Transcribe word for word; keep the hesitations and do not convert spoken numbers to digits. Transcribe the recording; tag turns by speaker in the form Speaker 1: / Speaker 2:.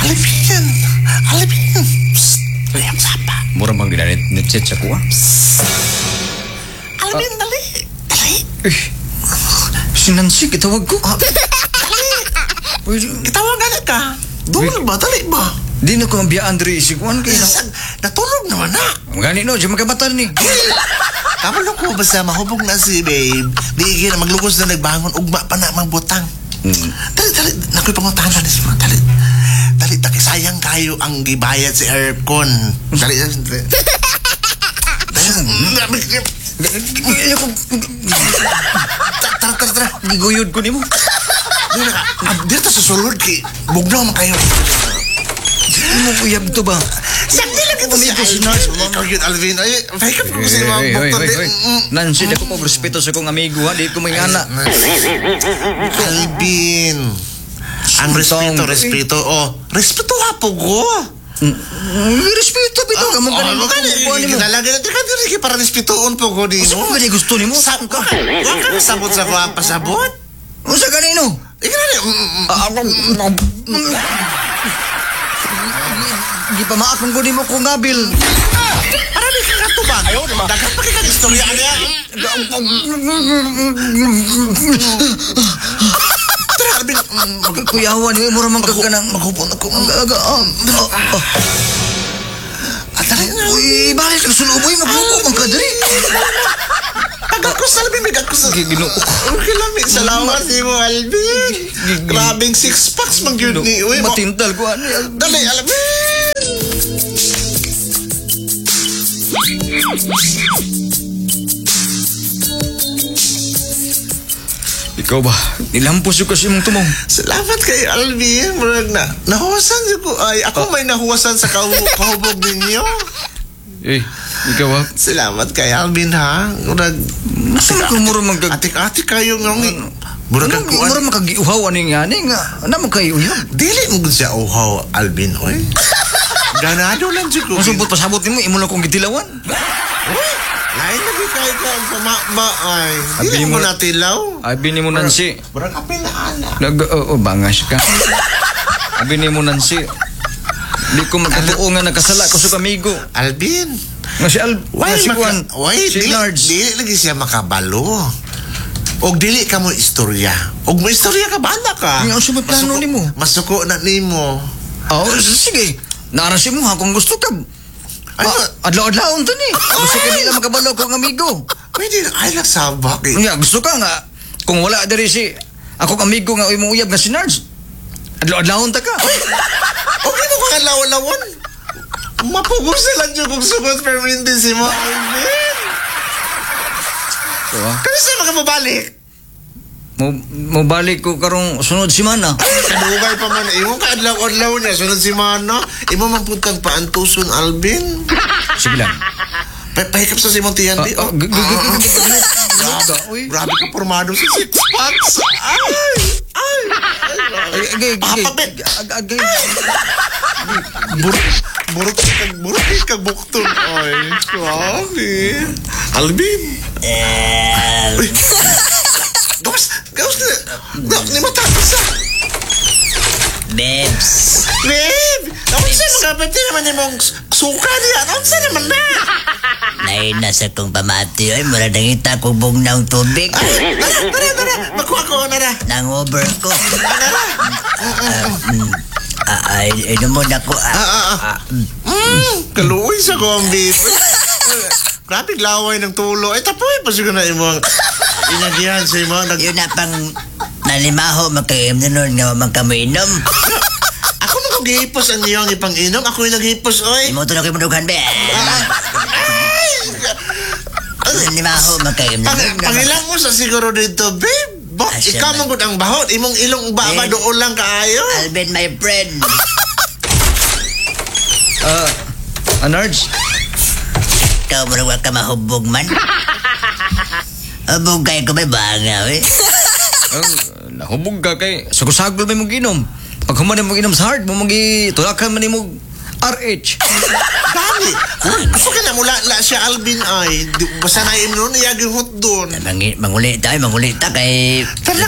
Speaker 1: Alvin! Alvin! Psst! Liam sapa.
Speaker 2: Mura bang ginanit nitsit sa kuha?
Speaker 1: Alvin, dali! Dali!
Speaker 2: Eh, si Nancy, kitawag ko.
Speaker 1: Oh, dali! Kitawag ganit ka. Doon ba? Dali ba?
Speaker 2: Di na ko ang biyaan diri isikuan kayo.
Speaker 1: Saan? Natulog naman na.
Speaker 2: Gani no, siya magkabatan ni.
Speaker 1: Kamalo ko basta mahubog na si babe. Di na maglugos na nagbangon. Ugma pa na magbutang.
Speaker 2: Hmm.
Speaker 1: Dali, dali. Nakoy pangutangan na siya. Dali. Dali, takisayang kayo ang gibayad si aircon. Dali, dali. Dali. Tara, tara, tara.
Speaker 2: Giguyod ko ni mo.
Speaker 1: Dili na ka. Dito sa sulod ki. Bugnaw man kayo.
Speaker 2: Ano mo uyab to ba?
Speaker 1: Sakti lang ito si Alvin. Ikaw yun, Alvin. Ay, pakap ko sa mga bukto.
Speaker 2: Nancy, di ko po respeto sa kong amigo ha. Di ko may anak.
Speaker 1: Alvin. Ang respeto, respeto. Oh, respeto ha po ko.
Speaker 2: Respeto, bito. Kamang kanil mo kung mo.
Speaker 1: Kinalaga na, teka diri para respetoon po ko din.
Speaker 2: Saan mo gani gusto ni mo?
Speaker 1: Saan ka? Huwag ka sabot sa kuha pasabot.
Speaker 2: O sa kanino?
Speaker 1: Ika na
Speaker 2: Di pa maakong guni mo kung gabil.
Speaker 1: Marami ka katubag. Dagat pa kaya istorya niya. Tara, Alvin.
Speaker 2: Kuyawan, eh, mura mang kaganang maghupon ako. Ang gaga.
Speaker 1: At tara na.
Speaker 2: Uy, balik ka suluboy. Magbuko mang kadri.
Speaker 1: Tagal ko sa Alvin. Bigat ko sa...
Speaker 2: Ginuko.
Speaker 1: Ang kilamit. Salamat si mo, Alvin. Grabing six packs mang yun ni.
Speaker 2: Matintal ko. Ano yan?
Speaker 1: Dali, Alvin.
Speaker 2: Ikaw ba? Nilampos yung kasi mong tumong.
Speaker 1: Salamat kay Alvin. Murag na. Nahuwasan ko. Ay, ako may nahuwasan sa kahu- kahubog ninyo.
Speaker 2: Eh, ikaw ba?
Speaker 1: Salamat kay Alvin, ha? Murag...
Speaker 2: Saan ko mura magkag...
Speaker 1: Atik-atik kayo ng... Murag
Speaker 2: Ano,
Speaker 1: kagkuan.
Speaker 2: mura makagiuhaw ano yung nga. Ano mo kayo yun?
Speaker 1: Dili mo gud siya uhaw, Alvin, oy. Ganado lang siya ko.
Speaker 2: Masubot pasabot mo, imo lang kong gitilawan.
Speaker 1: Uy, lain lagi kayo ka pamaba ay.
Speaker 2: Abi
Speaker 1: Dili mo
Speaker 2: mo-
Speaker 1: natilaw.
Speaker 2: Abi ni mo Nancy.
Speaker 1: Murag apil na ana.
Speaker 2: Nag, oh, oh, bangas ka. Abi ni mo Nancy. Di ko magkatuo nga nagkasala ko sa kamigo.
Speaker 1: Alvin,
Speaker 2: Nga si Al...
Speaker 1: why
Speaker 2: nga si Juan.
Speaker 1: maka... Why,
Speaker 2: Si
Speaker 1: dili,
Speaker 2: Nards.
Speaker 1: dili lagi siya makabalo. Og dili ka mo istorya. Og mo istorya ka, bala ka.
Speaker 2: Nga, sa may plano
Speaker 1: Masuko-
Speaker 2: nimo.
Speaker 1: Masuko na nimo.
Speaker 2: Oh, sige. Narasin mo ha kung gusto ka.
Speaker 1: Ay,
Speaker 2: Ah, adlaw-adlawon to ni. Gusto ka nila makabalo kong amigo.
Speaker 1: pwede na, ay nagsabak eh.
Speaker 2: Nga, gusto ka nga. Kung wala diri si... Ako amigo nga imong uyab nga si Nards. Adlaw-adlawon ta ka.
Speaker 1: Okay mo ka lawon-lawon. Mapugos sila dyan kung sugot permanency mo, Alvin.
Speaker 2: So, ah,
Speaker 1: Kasi saan ka mabalik?
Speaker 2: mo, mo balik ko karong sunod simana.
Speaker 1: Kadugay pa man. Imo ka adlaw-adlaw niya. Sunod si Mana. Imo man puntang paantuson, Alvin.
Speaker 2: Sige lang.
Speaker 1: Pa pahikap sa simong tiyan di.
Speaker 2: Ah, ah,
Speaker 1: Oh.
Speaker 2: g- g- g- g- g-
Speaker 1: Grabe,
Speaker 2: Uy.
Speaker 1: grabe ka formado sa six packs. Ay! Ay!
Speaker 2: Ay, agay, agay.
Speaker 1: Papapit.
Speaker 2: Ag- agay.
Speaker 1: Burot. Burot kag burot kag buktong. Ay, grabe. Alvin. Uy. Gawas, gawas na. Gawas ni matapos sa.
Speaker 3: Babes,
Speaker 1: Babe! Ako saan magkapati naman yung mong suka niya? Ako saan naman na?
Speaker 3: nain na sa kong pamati ay mura nangita kong bugnaw tubig.
Speaker 1: Ay, tara, tara, tara. Makuha ko, nara.
Speaker 3: Nang over ko.
Speaker 1: Nara.
Speaker 3: Ah, ay, inom mo na ko.
Speaker 1: Ah, ah, ah.
Speaker 3: Ah, mm.
Speaker 1: Mm, kaluoy sa ko ang babe. Grabe, laway ng tulo. Ay, tapoy pa siguro na imong inagihan sa imo. Nag...
Speaker 3: Yun na pang nalimaho magkaim na nun nga magkamuinom.
Speaker 1: Ako nang gihipos ang iyong ipang-inom. Ako yung naghipos, oy.
Speaker 3: Imo to na kayo madugan, be.
Speaker 1: Ay!
Speaker 3: Nalimaho magkaim na
Speaker 1: Pang,
Speaker 3: nun.
Speaker 1: pangilang mo sa siguro dito, babe. Ba,
Speaker 3: Ah, siya
Speaker 1: ikaw
Speaker 3: ba?
Speaker 1: man gud ang bahot. Imong ilong baba
Speaker 3: Eh.
Speaker 1: doon lang kaayo.
Speaker 3: Alvin, my friend.
Speaker 2: Ah, uh, Nards.
Speaker 3: Ikaw mo ka mahubog man. Hubog kayo ko may banga, eh.
Speaker 2: Oh, nahubog ka kay sagol-sagol may mong ginom. Pag human mo ginom sa heart mo mong tulakan man mo R H.
Speaker 1: Dali. Uy, gusto ka na mula la siya Alvin ay. Di- Basta na imnon niya gihot doon.
Speaker 3: Mangi- Manguli tayo, manguli ta kay...
Speaker 1: Tara